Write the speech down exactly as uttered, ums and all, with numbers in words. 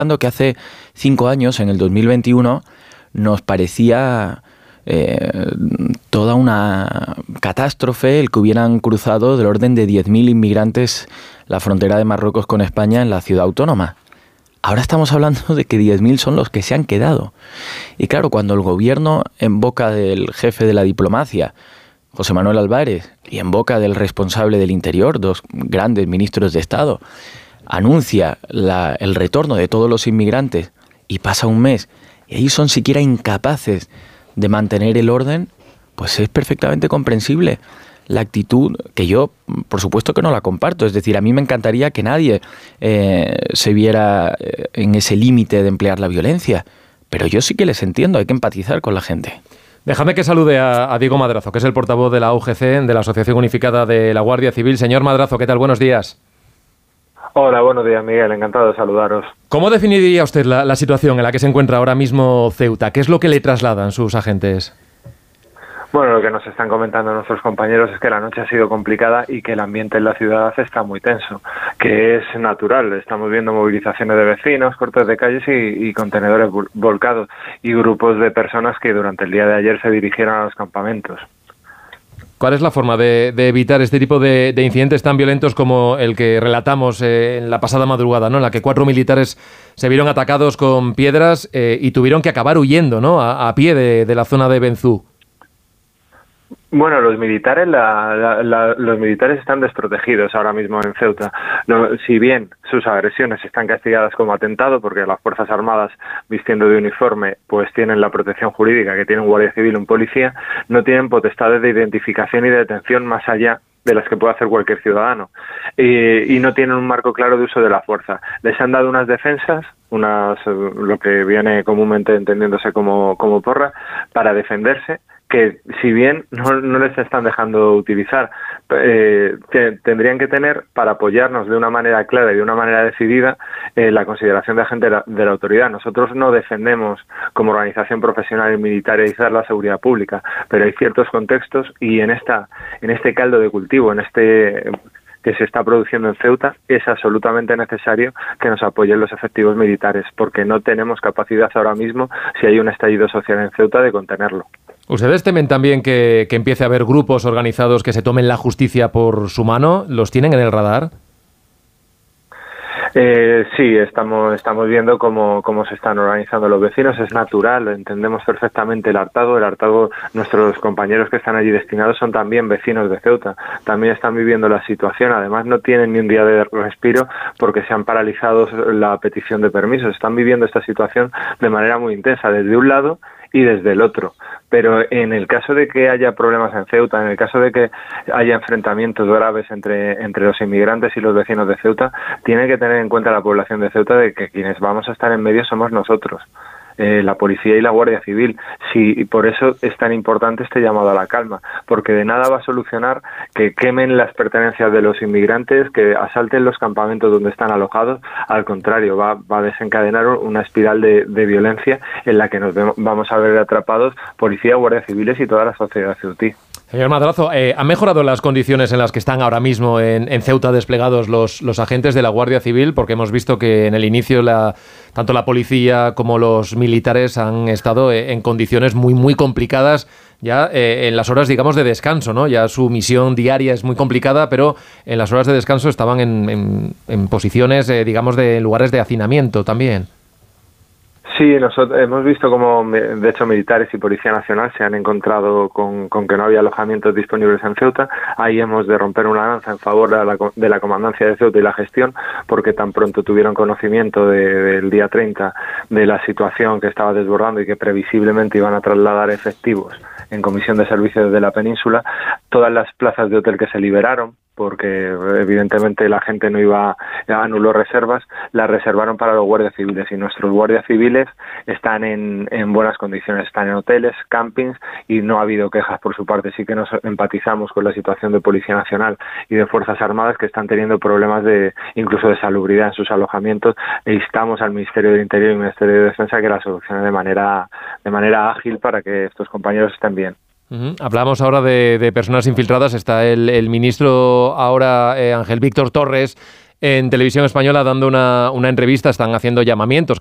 que hace cinco años, en el dos mil veintiuno, nos parecía eh, toda una catástrofe el que hubieran cruzado del orden de diez mil inmigrantes la frontera de Marruecos con España en la ciudad autónoma. Ahora estamos hablando de que diez mil son los que se han quedado. Y claro, cuando el gobierno, en boca del jefe de la diplomacia, José Manuel Álvarez, y en boca del responsable del Interior, dos grandes ministros de Estado, anuncia la, el retorno de todos los inmigrantes y pasa un mes y ellos son siquiera incapaces de mantener el orden, pues es perfectamente comprensible la actitud que yo, por supuesto que no la comparto. Es decir, a mí me encantaría que nadie eh, se viera en ese límite de emplear la violencia, pero yo sí que les entiendo, hay que empatizar con la gente. Déjame que salude a, a Diego Madrazo, que es el portavoz de la U G C, de la Asociación Unificada de la Guardia Civil. Señor Madrazo, ¿qué tal? Buenos días. Hola, buenos días, Miguel. Encantado de saludaros. ¿Cómo definiría usted la, la situación en la que se encuentra ahora mismo Ceuta? ¿Qué es lo que le trasladan sus agentes? Bueno, lo que nos están comentando nuestros compañeros es que la noche ha sido complicada y que el ambiente en la ciudad está muy tenso, que es natural. Estamos viendo movilizaciones de vecinos, cortes de calles y, y contenedores volcados y grupos de personas que durante el día de ayer se dirigieron a los campamentos. ¿Cuál es la forma de, de evitar este tipo de, de incidentes tan violentos como el que relatamos eh, en la pasada madrugada, ¿no? En la que cuatro militares se vieron atacados con piedras eh, y tuvieron que acabar huyendo, ¿no? A, a pie de, de la zona de Benzú. Bueno, los militares la, la, la, los militares están desprotegidos ahora mismo en Ceuta. No, si bien sus agresiones están castigadas como atentado, porque las Fuerzas Armadas vistiendo de uniforme pues tienen la protección jurídica que tiene un guardia civil, un policía, no tienen potestades de identificación y de detención más allá de las que puede hacer cualquier ciudadano. Y, y no tienen un marco claro de uso de la fuerza. Les han dado unas defensas, unas lo que viene comúnmente entendiéndose como, como porra, para defenderse, que si bien no, no les están dejando utilizar, eh, que tendrían que tener para apoyarnos de una manera clara y de una manera decidida eh, la consideración de agente de la, de la autoridad. Nosotros no defendemos como organización profesional y militarizar la seguridad pública, pero hay ciertos contextos y en esta en este caldo de cultivo, en este que se está produciendo en Ceuta, es absolutamente necesario que nos apoyen los efectivos militares, porque no tenemos capacidad ahora mismo, si hay un estallido social en Ceuta, de contenerlo. ¿Ustedes temen también que, que empiece a haber grupos organizados que se tomen la justicia por su mano? ¿Los tienen en el radar? Eh, sí, estamos estamos viendo cómo, cómo se están organizando los vecinos. Es natural, entendemos perfectamente el hartazgo. El hartazgo, nuestros compañeros que están allí destinados son también vecinos de Ceuta. También están viviendo la situación. Además, no tienen ni un día de respiro porque se han paralizado la petición de permisos. Están viviendo esta situación de manera muy intensa, desde un lado y desde el otro. Pero en el caso de que haya problemas en Ceuta, en el caso de que haya enfrentamientos graves entre, entre los inmigrantes y los vecinos de Ceuta, tiene que tener en cuenta la población de Ceuta de que quienes vamos a estar en medio somos nosotros, eh, la policía y la Guardia Civil. Sí, y por eso es tan importante este llamado a la calma, porque de nada va a solucionar que quemen las pertenencias de los inmigrantes, que asalten los campamentos donde están alojados. Al contrario, va, va a desencadenar una espiral de, de violencia en la que nos vemos, vamos a ver atrapados policía, guardias civiles y toda la sociedad ceutí. Señor Madrazo, eh, ¿han mejorado las condiciones en las que están ahora mismo en, en Ceuta desplegados los, los agentes de la Guardia Civil? Porque hemos visto que en el inicio la, tanto la policía como los militares han estado en condiciones muy, muy complicadas ya eh, en las horas, digamos, de descanso, ¿no? Ya su misión diaria es muy complicada, pero en las horas de descanso estaban en, en, en posiciones, eh, digamos, de lugares de hacinamiento también. Sí, nosotros hemos visto cómo, de hecho, militares y Policía Nacional se han encontrado con, con que no había alojamientos disponibles en Ceuta. Ahí hemos de romper una lanza en favor de la, de la Comandancia de Ceuta y la gestión, porque tan pronto tuvieron conocimiento de, del día treinta de la situación que estaba desbordando y que previsiblemente iban a trasladar efectivos en Comisión de Servicios de la Península, todas las plazas de hotel que se liberaron, porque evidentemente la gente no iba, anuló reservas, las reservaron para los guardias civiles, y nuestros guardias civiles están en, en buenas condiciones, están en hoteles, campings, y no ha habido quejas por su parte. Sí que nos empatizamos con la situación de Policía Nacional y de Fuerzas Armadas, que están teniendo problemas de incluso de salubridad en sus alojamientos, e instamos al Ministerio del Interior y al Ministerio de Defensa que la solucione de manera, de manera ágil para que estos compañeros estén bien. Uh-huh. Hablamos ahora de, de personas infiltradas. Está el, el ministro ahora, eh, Ángel Víctor Torres, en Televisión Española dando una, una entrevista, están haciendo llamamientos